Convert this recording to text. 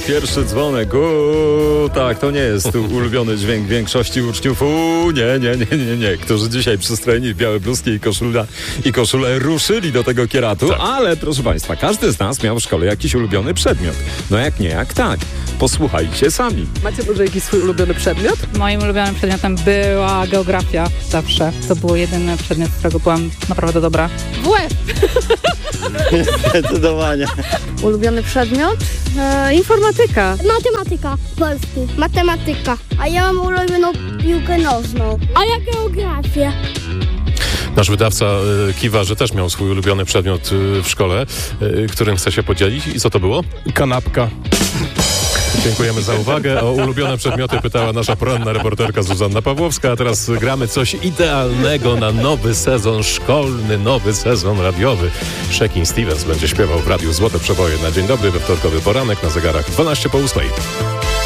pierwszy dzwonek. Tak, to nie jest ulubiony dźwięk większości uczniów. Nie. Którzy dzisiaj przystrojeni w białe bluzki i koszule ruszyli do tego kieratu. Tak. Ale proszę Państwa, każdy z nas miał w szkole jakiś ulubiony przedmiot. No jak nie, jak tak. Posłuchajcie sami. Macie może jakiś swój ulubiony przedmiot? Moim ulubionym przedmiotem była geografia zawsze. To był jedyny przedmiot, z którego byłam naprawdę dobra. WF! Zdecydowanie. Ulubiony przedmiot? Informatyka. Matematyka. Polski. Matematyka. A ja mam ulubioną piłkę nożną. A ja geografię. Nasz wydawca kiwa, że też miał swój ulubiony przedmiot w szkole, którym chce się podzielić. I co to było? Kanapka. Dziękujemy za uwagę. O ulubione przedmioty pytała nasza poranna reporterka Zuzanna Pawłowska, a teraz gramy coś idealnego na nowy sezon szkolny, nowy sezon radiowy. Shakin' Stevens będzie śpiewał w radiu Złote Przeboje na Dzień Dobry we wtorkowy poranek na zegarach 12 po 8.